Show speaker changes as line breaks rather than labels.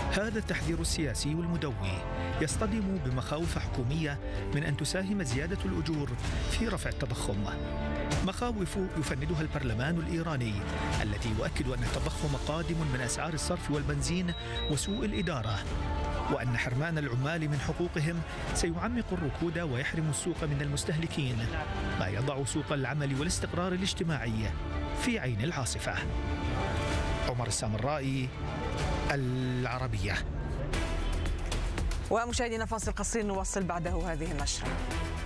هذا التحذير السياسي والمدوي يصطدم بمخاوف حكومية من أن تساهم زيادة الأجور في رفع التضخم، مخاوف يفندها البرلمان الإيراني التي يؤكد أن التضخم قادم من أسعار الصرف والبنزين وسوء الإدارة، وأن حرمان العمال من حقوقهم سيعمق الركود ويحرم السوق من المستهلكين، ما يضع سوق العمل والاستقرار الاجتماعي في عين العاصفة. عمر السامرائي، العربية.
ومشاهدينا فاصل قصير نواصل بعده هذه النشرة.